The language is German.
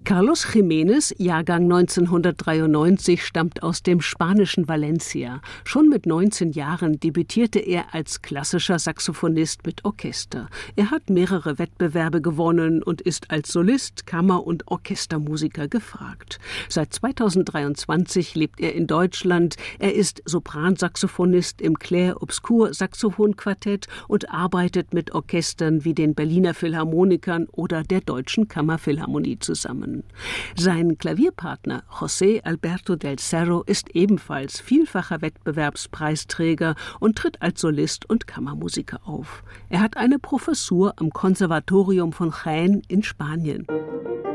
Carlos Jiménez, Jahrgang 1993, stammt aus dem spanischen Valencia. Schon mit 19 Jahren debütierte er als klassischer Saxophonist mit Orchester. Er hat mehrere Wettbewerbe gewonnen und ist als Solist, Kammer- und Orchestermusiker gefragt. Seit 2023 lebt er in Deutschland. Er ist Sopransaxophonist im Clair-Obscur-Saxophonquartett und arbeitet mit Orchestern wie den Berliner Philharmonikern oder der Deutschen Kammerphilharmonie zusammen. Sein Klavierpartner José Alberto del Cerro ist ebenfalls vielfacher Wettbewerbspreisträger und tritt als Solist und Kammermusiker auf. Er hat eine Professur am Konservatorium von Jaén in Spanien.